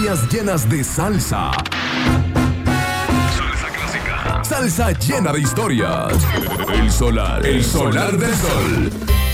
historias llenas de salsa. Salsa clásica. Salsa llena de historias. El solar del sol.